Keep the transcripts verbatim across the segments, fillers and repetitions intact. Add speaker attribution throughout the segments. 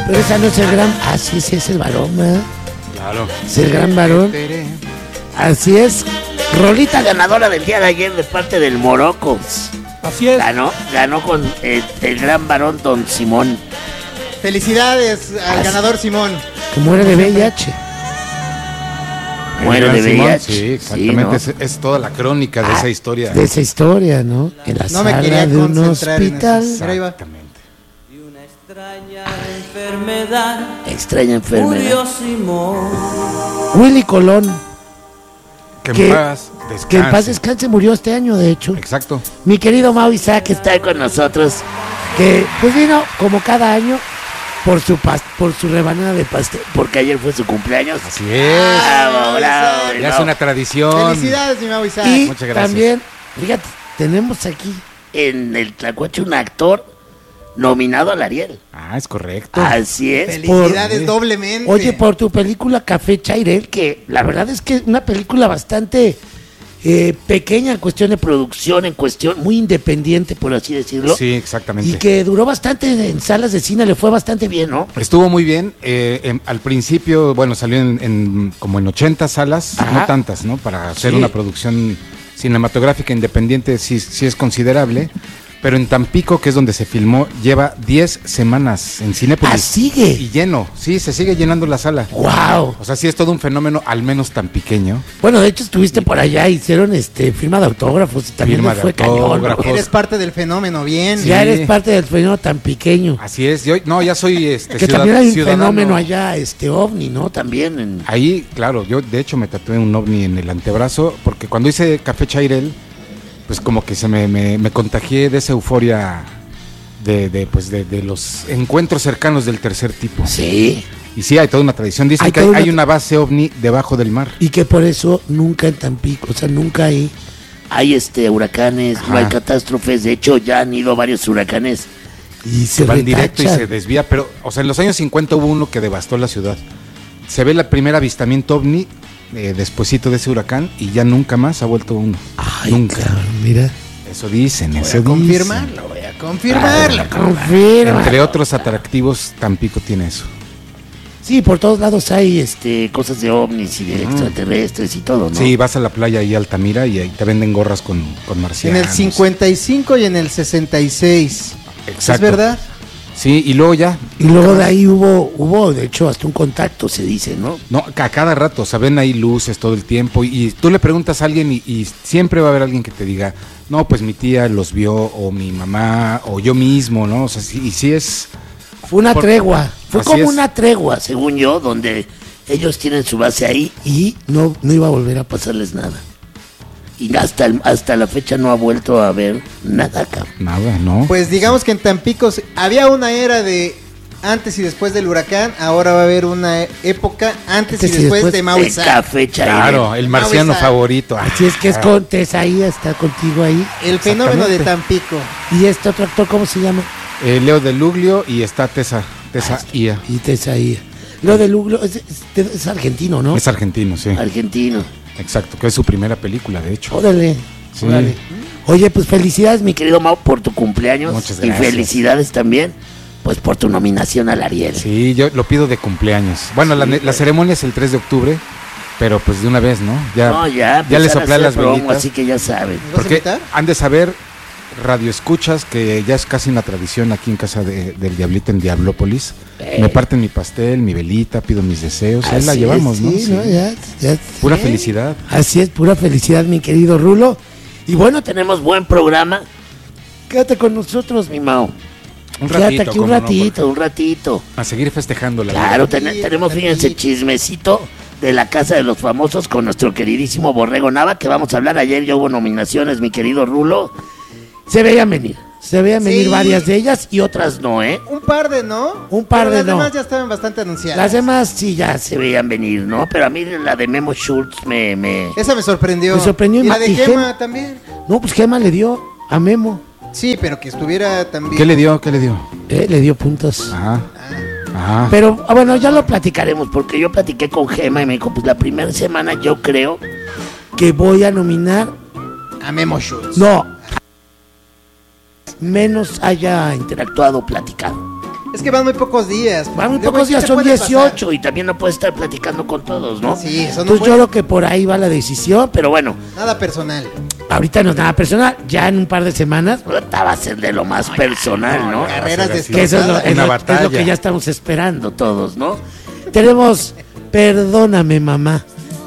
Speaker 1: Pero esa no es el gran... Ah, sí, sí es el varón, ¿verdad?
Speaker 2: Claro.
Speaker 1: Es el gran varón. Así es. Rolita ganadora del día de ayer de parte del Morocco.
Speaker 3: Así es.
Speaker 1: Ganó, ganó con eh, el gran varón Don Simón.
Speaker 4: Felicidades al
Speaker 1: Así.
Speaker 4: ganador Simón.
Speaker 1: Que muere de V I H. Muere de V I H.
Speaker 2: Sí, exactamente.
Speaker 1: Sí, ¿no?
Speaker 2: es, es toda la crónica de
Speaker 1: Ah,
Speaker 2: esa historia.
Speaker 1: De esa historia, ¿no? En la
Speaker 4: No me
Speaker 1: sala
Speaker 4: quería
Speaker 1: de un
Speaker 4: concentrar en
Speaker 1: hospital.
Speaker 4: eso. Pero ahí va.
Speaker 2: Exactamente.
Speaker 5: Extraña enfermedad.
Speaker 1: Extraña enfermedad.
Speaker 5: Murió Simón.
Speaker 1: Willy Colón,
Speaker 2: Que en
Speaker 1: Que-
Speaker 2: paz descanse.
Speaker 1: que en paz descanse, murió este año, de hecho.
Speaker 2: Exacto.
Speaker 1: Mi querido Mau Isaac está con nosotros. Que pues vino como cada año por su pas por su rebanada de pastel, porque ayer fue su cumpleaños.
Speaker 2: Así es.
Speaker 1: Bravo, bravo,
Speaker 2: Ya es
Speaker 1: bravo.
Speaker 2: una tradición.
Speaker 4: Felicidades, mi Mau Isaac.
Speaker 1: Y
Speaker 2: Muchas gracias.
Speaker 1: también, fíjate, tenemos aquí en el Tlacuache un actor nominado al Ariel.
Speaker 2: Ah, es correcto.
Speaker 1: Así es.
Speaker 4: Felicidades
Speaker 2: por-
Speaker 4: doblemente.
Speaker 1: Oye, por tu película Café Chairel, que la verdad es que es una película bastante eh, pequeña en cuestión de producción, en cuestión muy independiente, por así decirlo.
Speaker 2: Sí, exactamente.
Speaker 1: Y que duró bastante en salas de cine, le fue bastante bien, ¿no?
Speaker 2: Estuvo muy bien. eh, em, al principio, bueno, salió en, en como en ochenta salas,
Speaker 1: Ajá.
Speaker 2: no tantas, ¿no? Para hacer
Speaker 1: Sí.
Speaker 2: una producción cinematográfica independiente sí, sí es considerable. Pero en Tampico, que es donde se filmó, lleva diez semanas en Cinépolis.
Speaker 1: Ah, sigue.
Speaker 2: Y lleno, sí, se sigue llenando la sala.
Speaker 1: ¡Wow!
Speaker 2: O sea, sí es todo un fenómeno, al menos tan pequeño.
Speaker 1: Bueno, de hecho estuviste por allá, hicieron este firma de autógrafos y también
Speaker 2: Firma
Speaker 1: nos
Speaker 2: de
Speaker 1: fue cañón, ¿no?
Speaker 2: autógrafos.
Speaker 4: Eres parte del fenómeno, bien.
Speaker 1: Ya
Speaker 2: Sí.
Speaker 1: eres parte del fenómeno tan pequeño.
Speaker 2: Así es. Yo, no, ya soy este
Speaker 1: Que
Speaker 2: ciudad-
Speaker 1: también hay un
Speaker 2: ciudadano.
Speaker 1: fenómeno allá, este ovni, ¿no? También en...
Speaker 2: Ahí, claro, yo de hecho me tatué un ovni en el antebrazo, porque cuando hice Café Chairel, pues como que se me, me, me contagié de esa euforia de, de, pues de, de los encuentros cercanos del tercer tipo.
Speaker 1: Sí.
Speaker 2: Y sí, hay toda una tradición. Dicen
Speaker 1: Hay
Speaker 2: que
Speaker 1: toda
Speaker 2: hay,
Speaker 1: una
Speaker 2: hay una base ovni debajo del mar.
Speaker 1: Y que por eso nunca en Tampico, o sea, nunca hay... Hay este huracanes, no
Speaker 2: Ajá.
Speaker 1: hay catástrofes, de hecho ya han ido varios huracanes y se
Speaker 2: Van directo y
Speaker 1: retachan.
Speaker 2: se desvía, pero, o sea, en los años cincuenta hubo uno que devastó la ciudad. Se ve el primer avistamiento ovni eh, despuesito de ese huracán y ya nunca más ha vuelto uno.
Speaker 1: Ay,
Speaker 2: nunca.
Speaker 1: cabrón, mira.
Speaker 2: Eso dicen,
Speaker 4: Voy
Speaker 2: eso
Speaker 4: a
Speaker 2: dicen.
Speaker 4: confirmarlo, voy a confirmarlo.
Speaker 1: Confirma.
Speaker 2: Entre otros atractivos, Tampico tiene eso.
Speaker 1: Sí, por todos lados hay este cosas de ovnis y de extraterrestres y todo, ¿no?
Speaker 2: Sí, vas a la playa ahí Altamira y ahí te venden gorras con, con
Speaker 4: En
Speaker 2: marcianos.
Speaker 4: el cincuenta y cinco y en el sesenta y seis.
Speaker 2: Exacto.
Speaker 4: ¿Es verdad?
Speaker 2: Sí, y luego ya,
Speaker 1: Y luego de ahí hubo, hubo, de hecho, hasta un contacto, se dice, ¿no?
Speaker 2: no, a cada rato, o sea, ven ahí luces todo el tiempo y, y tú le preguntas a alguien y, y siempre va a haber alguien que te diga, no, pues mi tía los vio o mi mamá o yo mismo, ¿no? O sea, sí, y sí es...
Speaker 1: Fue una
Speaker 2: Por-
Speaker 1: tregua, fue
Speaker 2: Así
Speaker 1: como
Speaker 2: es.
Speaker 1: una tregua, según yo, donde ellos tienen su base ahí y no, no iba a volver a pasarles nada. Y hasta, el- hasta la fecha no ha vuelto a ver nada acá.
Speaker 2: Nada, ¿no?
Speaker 4: Pues digamos que en Tampico se- había una era de antes y después del huracán, ahora va a haber una e- época antes,
Speaker 1: Antes
Speaker 4: y
Speaker 1: y
Speaker 4: después,
Speaker 1: después
Speaker 4: de Mau
Speaker 1: de
Speaker 4: Isaac.
Speaker 1: Café Chairel.
Speaker 2: Claro, el marciano
Speaker 4: Mau Isaac.
Speaker 2: favorito.
Speaker 1: Así es que es
Speaker 2: Ah,
Speaker 1: con Tesaía, está contigo ahí.
Speaker 4: El fenómeno de
Speaker 2: Exactamente.
Speaker 4: Tampico.
Speaker 1: Y este otro actor, ¿cómo se llama?
Speaker 2: eh, Leo de Luglio y está Tessa, Tessa Ia.
Speaker 1: Y Tesaía. Lo de Luglo es, es- es argentino, ¿no?
Speaker 2: Es argentino, sí.
Speaker 1: Argentino.
Speaker 2: Exacto, que es su primera película, de hecho.
Speaker 1: Órale.
Speaker 2: Sí.
Speaker 1: Órale. Oye, pues felicidades, mi querido Mau, por tu cumpleaños.
Speaker 2: Muchas
Speaker 1: Y
Speaker 2: gracias.
Speaker 1: felicidades también, pues, por tu nominación al Ariel.
Speaker 2: Sí, yo lo pido de cumpleaños. Bueno, la, ne- la ceremonia es el tres de octubre, pero pues de una vez, ¿no? Ya,
Speaker 1: No, ya,
Speaker 2: ya
Speaker 1: empezar
Speaker 2: le
Speaker 1: a
Speaker 2: soplé
Speaker 1: hacer
Speaker 2: las
Speaker 1: promo,
Speaker 2: velitas.
Speaker 1: así que ya saben.
Speaker 4: ¿Me vas a
Speaker 2: Porque
Speaker 4: invitar?
Speaker 2: han de saber, radio escuchas, que ya es casi una tradición aquí en casa de- del Diablito en Diablópolis.
Speaker 1: Eh.
Speaker 2: Me parten mi pastel, mi velita, pido mis deseos. Ahí la
Speaker 1: Así
Speaker 2: llevamos,
Speaker 1: es,
Speaker 2: ¿no?
Speaker 1: sí,
Speaker 2: Sí.
Speaker 1: ¿no? Ya, ya,
Speaker 2: Pura
Speaker 1: sí.
Speaker 2: felicidad.
Speaker 1: Así es, pura felicidad, mi querido Rulo. Y bueno, tenemos buen programa. Quédate con nosotros, mi Mau.
Speaker 2: Un
Speaker 1: Quédate
Speaker 2: ratito,
Speaker 1: aquí un
Speaker 2: cómo no,
Speaker 1: ratito,
Speaker 2: porque-
Speaker 1: un ratito.
Speaker 2: a seguir festejando la
Speaker 1: Claro,
Speaker 2: vida.
Speaker 1: ten- tenemos, fíjense, chismecito de la Casa de los Famosos con nuestro queridísimo Borrego Nava, que vamos a hablar. Ayer ya hubo nominaciones, mi querido Rulo. Se veían venir, se veían venir
Speaker 4: Sí.
Speaker 1: varias de ellas y otras no, ¿eh?
Speaker 4: Un par de no.
Speaker 1: Un par
Speaker 4: Pero
Speaker 1: de
Speaker 4: las
Speaker 1: no.
Speaker 4: demás ya estaban bastante anunciadas.
Speaker 1: Las demás sí ya se veían venir, ¿no? Pero a mí la de Memo Schultz me... me...
Speaker 4: Esa me sorprendió.
Speaker 1: Me sorprendió y
Speaker 4: Y la
Speaker 1: ma-
Speaker 4: de
Speaker 1: y
Speaker 4: Gema
Speaker 1: Gema.
Speaker 4: también.
Speaker 1: No, pues Gema le dio a Memo,
Speaker 4: Sí, pero que estuviera también.
Speaker 2: ¿Qué le dio? ¿Qué le dio?
Speaker 1: ¿eh? Le dio puntos.
Speaker 2: Ajá. Ajá.
Speaker 1: Pero, ah, bueno, ya lo platicaremos, porque yo platiqué con Gema y me dijo, pues la primera semana yo creo que voy a nominar,
Speaker 4: A Memo Schultz.
Speaker 1: no, menos haya interactuado, platicado.
Speaker 4: Es que van muy pocos días.
Speaker 1: Van muy
Speaker 4: Luego
Speaker 1: pocos
Speaker 4: sí
Speaker 1: días,
Speaker 4: te
Speaker 1: son
Speaker 4: puede
Speaker 1: dieciocho
Speaker 4: pasar.
Speaker 1: y también no puedes estar platicando con todos, ¿no?
Speaker 4: Sí, eso no
Speaker 1: Entonces
Speaker 4: puede.
Speaker 1: yo creo que por ahí va la decisión, pero bueno,
Speaker 4: Nada personal.
Speaker 1: ahorita no es nada personal, ya en un par de semanas puta, va a ser de lo más personal, ¿no?
Speaker 4: Carreras
Speaker 2: así.
Speaker 1: Que eso es lo,
Speaker 4: destrozadas.
Speaker 1: es
Speaker 2: Una
Speaker 1: lo- es lo
Speaker 2: batalla.
Speaker 1: que ya estamos esperando todos, ¿no? Tenemos, perdóname mamá,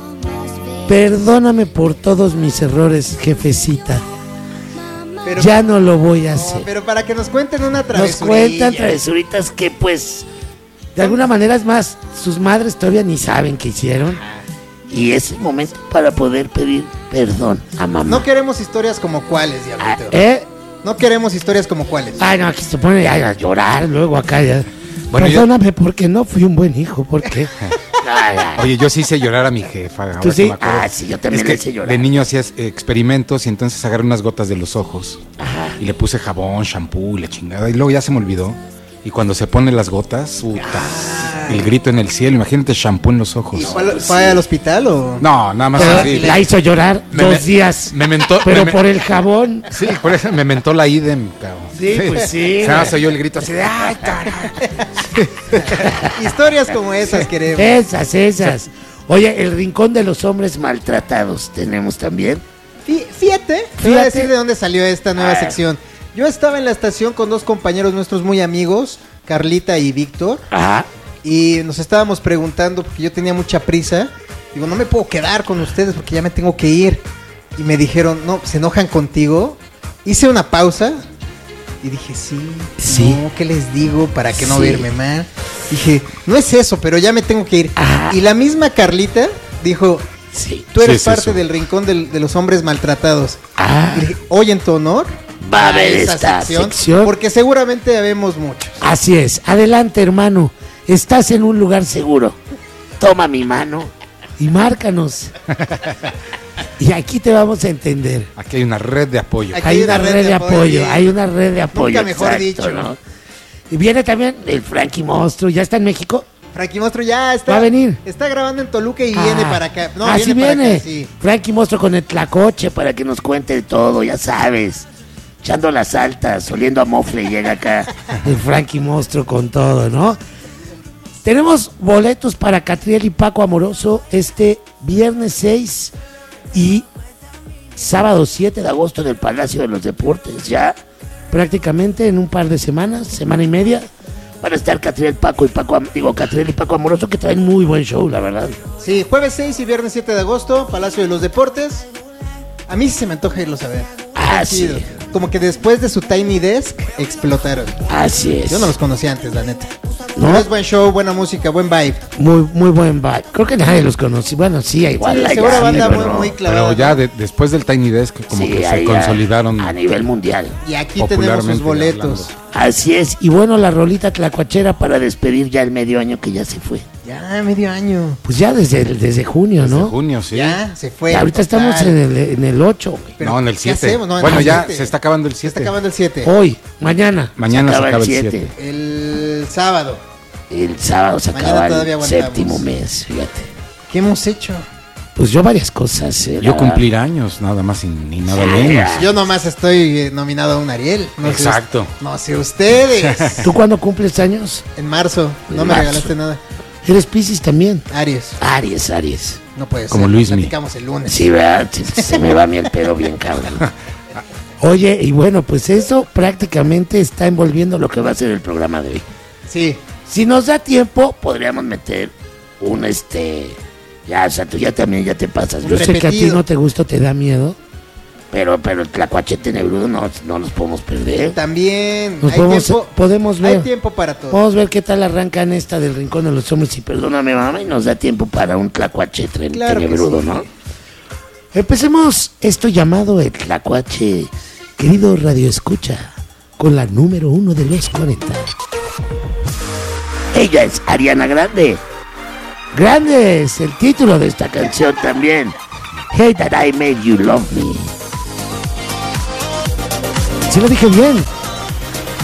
Speaker 1: perdóname por todos mis errores, jefecita,
Speaker 4: Pero,
Speaker 1: ya no lo voy a
Speaker 4: no,
Speaker 1: hacer.
Speaker 4: pero para que nos cuenten una
Speaker 1: Nos
Speaker 4: travesura.
Speaker 1: cuentan travesuritas que pues de alguna manera es más, sus madres todavía ni saben qué hicieron. Y es el momento para poder pedir perdón a mamá.
Speaker 4: No queremos historias como cuáles,
Speaker 1: Ah,
Speaker 4: Diablito.
Speaker 1: ¿eh?
Speaker 4: No queremos historias como cuáles.
Speaker 1: Ay, no, aquí se pone a a llorar luego acá ya.
Speaker 2: Bueno, yo-
Speaker 1: Perdóname porque no fui un buen hijo, porque... Ay, ay.
Speaker 2: Oye, yo sí hice llorar a mi jefa. ahora
Speaker 1: ¿Tú
Speaker 2: que
Speaker 1: sí?
Speaker 2: me acuerdo.
Speaker 1: Ah, sí, yo también
Speaker 2: Es
Speaker 1: le
Speaker 2: que
Speaker 1: hice llorar.
Speaker 2: De niño hacías eh, experimentos y entonces agarré unas gotas de los ojos. Y le puse jabón, shampoo y la chingada. Y luego ya se me olvidó. Y cuando se ponen las gotas, puta, el grito en el cielo. Imagínate shampoo en los ojos.
Speaker 4: ¿Y fue, al- fue al hospital o...?
Speaker 2: No, nada más
Speaker 1: Pero
Speaker 2: así.
Speaker 1: la hizo llorar
Speaker 2: Me-
Speaker 1: dos
Speaker 2: me-
Speaker 1: días.
Speaker 2: me mentó-
Speaker 1: Pero
Speaker 2: me-
Speaker 1: por el jabón.
Speaker 2: Sí, por eso me mentó la idem, cabrón.
Speaker 1: Sí, pues sí.
Speaker 2: Nada más oyó el grito así de ¡ay, caray!
Speaker 4: Historias como esas queremos.
Speaker 1: Esas, esas. Oye, el rincón de los hombres maltratados tenemos también.
Speaker 4: Fí- Fíjate, te voy a
Speaker 1: Fíjate.
Speaker 4: decir de dónde salió esta nueva
Speaker 1: Ah.
Speaker 4: sección. Yo estaba en la estación con dos compañeros nuestros muy amigos, Carlita y Víctor,
Speaker 1: Ajá.
Speaker 4: y nos estábamos preguntando, porque yo tenía mucha prisa, digo, no me puedo quedar con ustedes porque ya me tengo que ir. Y me dijeron, no, ¿se enojan contigo? Hice una pausa y dije, sí,
Speaker 1: Sí.
Speaker 4: no, ¿qué les digo para que no
Speaker 1: Sí.
Speaker 4: verme mal? Dije, no es eso, pero ya me tengo que ir.
Speaker 1: Ajá.
Speaker 4: Y la misma Carlita dijo,
Speaker 1: Sí.
Speaker 4: tú eres
Speaker 2: Sí, sí,
Speaker 4: parte
Speaker 2: sí.
Speaker 4: del rincón del- de los hombres maltratados.
Speaker 1: Ah,
Speaker 4: Y dije, hoy en tu honor
Speaker 1: Va a haber esta sección.
Speaker 4: porque seguramente habemos muchos.
Speaker 1: así es. Adelante, hermano. Estás en un lugar seguro. Toma mi mano y márcanos. Y aquí te vamos a entender.
Speaker 2: Aquí hay una red de apoyo.
Speaker 4: Aquí
Speaker 1: Hay una red de apoyo, hay una red de apoyo.
Speaker 4: Nunca mejor dicho.
Speaker 1: ¿no? Y viene también el Frankie Monstruo. ¿Ya está en México?
Speaker 4: Frankie Monstruo ya está.
Speaker 1: Va a venir.
Speaker 4: Está grabando en Toluca y
Speaker 1: Ah,
Speaker 4: viene para acá. No,
Speaker 1: así
Speaker 4: viene.
Speaker 1: viene.
Speaker 4: Para acá, sí.
Speaker 1: Frankie Monstruo con el tlacoche para que nos cuente todo, ya sabes. Echando las altas, oliendo a mofle, llega acá el Frankie Monstruo con todo, ¿no? Tenemos boletos para Catriel y Paco Amoroso este viernes seis y sábado siete de agosto en el Palacio de los Deportes. Ya prácticamente en un par de semanas, semana y media, van a estar Catriel, Paco y Paco, Am- digo Catriel y Paco Amoroso, que traen muy buen show, la verdad.
Speaker 4: Sí, jueves seis y viernes siete de agosto, Palacio de los Deportes. A mí sí se me antoja irlos a ver.
Speaker 1: Ah,
Speaker 4: Están
Speaker 1: sí.
Speaker 4: chidos. Como que después de su Tiny Desk explotaron.
Speaker 1: Así es.
Speaker 4: Yo no los conocía antes, la neta.
Speaker 1: ¿No?
Speaker 4: Pero es buen show, buena música, buen vibe.
Speaker 1: Muy, muy buen vibe. Creo que nadie los conoce. Bueno, sí, igual.
Speaker 4: Sí,
Speaker 1: hay
Speaker 4: segura
Speaker 1: algo,
Speaker 4: banda muy,
Speaker 1: ¿no?
Speaker 4: muy clavada.
Speaker 2: Pero ya de- después del Tiny Desk, como
Speaker 1: Sí,
Speaker 2: que se
Speaker 1: ahí a-
Speaker 2: consolidaron.
Speaker 1: a nivel mundial.
Speaker 4: Y aquí tenemos
Speaker 2: popularmente
Speaker 4: sus boletos.
Speaker 2: hablando.
Speaker 1: Así es. Y bueno, la rolita tlacuachera para despedir ya el medio año que ya se fue.
Speaker 4: Ya, medio año.
Speaker 1: Pues ya desde, el- desde junio,
Speaker 2: Desde
Speaker 1: ¿no?
Speaker 2: junio, sí.
Speaker 4: Ya, se fue.
Speaker 1: Y ahorita
Speaker 4: total.
Speaker 1: estamos en el, en el ocho, güey.
Speaker 4: Pero,
Speaker 2: No, en el
Speaker 4: ¿qué
Speaker 2: siete.
Speaker 4: hacemos? No, en
Speaker 2: bueno,
Speaker 4: el
Speaker 2: ya
Speaker 4: siete.
Speaker 2: se está acabando el
Speaker 4: Se está
Speaker 2: siete.
Speaker 4: acabando el siete.
Speaker 1: Hoy, mañana.
Speaker 2: Mañana se acaba el
Speaker 1: siete.
Speaker 2: siete.
Speaker 4: El sábado.
Speaker 1: El sábado se
Speaker 4: Mañana
Speaker 1: acaba
Speaker 4: todavía
Speaker 1: el
Speaker 4: aguantamos.
Speaker 1: séptimo mes, fíjate.
Speaker 4: ¿Qué hemos hecho?
Speaker 1: Pues yo varias cosas. eh,
Speaker 2: Yo
Speaker 1: la-
Speaker 2: cumplir años, nada más y ni nada
Speaker 1: Sí,
Speaker 2: menos.
Speaker 1: ya.
Speaker 4: Yo nomás estoy eh, nominado a un Ariel. No sé
Speaker 2: Exacto.
Speaker 4: us- no sé ustedes.
Speaker 1: ¿Tú cuándo cumples años?
Speaker 4: En marzo. No
Speaker 1: En
Speaker 4: me
Speaker 1: marzo.
Speaker 4: regalaste nada.
Speaker 1: Eres Piscis también.
Speaker 4: Aries.
Speaker 1: Aries, Aries.
Speaker 4: No puede ser.
Speaker 2: Como Luismi.
Speaker 4: Platicamos el lunes.
Speaker 1: Sí, ¿verdad? Se, se me va a mí el pedo bien cabrón. Oye, y bueno, pues eso prácticamente está envolviendo lo que va a ser el programa de hoy.
Speaker 4: Sí.
Speaker 1: Si nos da tiempo, podríamos meter un este... Ya, o sea, tú ya también ya te pasas. Yo sé que a ti
Speaker 4: Repetido.
Speaker 1: no te gusta, te da miedo. Pero, pero el tlacuache tenebrudo no, no los podemos perder.
Speaker 4: También.
Speaker 1: Nos
Speaker 4: hay
Speaker 1: podemos,
Speaker 4: tiempo.
Speaker 1: podemos
Speaker 4: Hay
Speaker 1: ver.
Speaker 4: tiempo para todo.
Speaker 1: Vamos a ver qué tal arrancan esta del Rincón de los Hombres y perdóname mamá y nos da tiempo para un tlacuache tren-
Speaker 4: Claro que
Speaker 1: tenebrudo,
Speaker 4: sí.
Speaker 1: ¿no? Empecemos esto llamado el tlacuache, querido Radio Escucha, con la número uno de los cuarenta. Ella es Ariana Grande. Grande es el título de esta canción también. Hey That I Made You Love Me. ¿Sí lo dije bien?